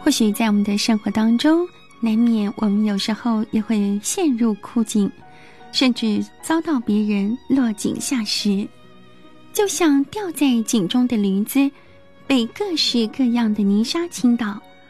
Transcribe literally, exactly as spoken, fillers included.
或许在我们的生活当中，难免我们有时候也会陷入困境，甚至遭到别人落井下石，就像掉在井中的驴子，被各式各样的泥沙倾倒，